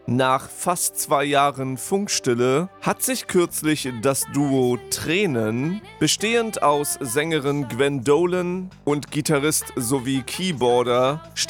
Nach fast 2 Jahren Funkstille hat sich kürzlich das Duo Tränen, bestehend aus Sängerin Gwen Dolan und Gitarrist sowie Keyboarder